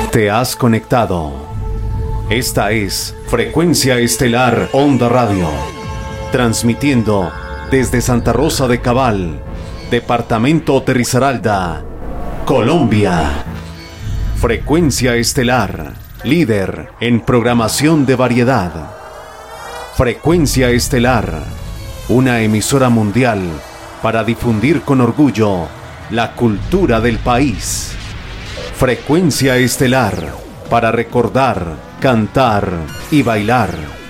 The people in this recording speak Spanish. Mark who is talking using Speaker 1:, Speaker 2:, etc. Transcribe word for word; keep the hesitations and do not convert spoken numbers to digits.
Speaker 1: Te has conectado. Esta es Frecuencia Estelar Onda Radio, transmitiendo desde Santa Rosa de Cabal, Departamento de Risaralda, Colombia. Frecuencia Estelar, líder en programación de variedad. Frecuencia Estelar, una emisora mundial para difundir con orgullo la cultura del país. Frecuencia Estelar, para recordar, cantar y bailar.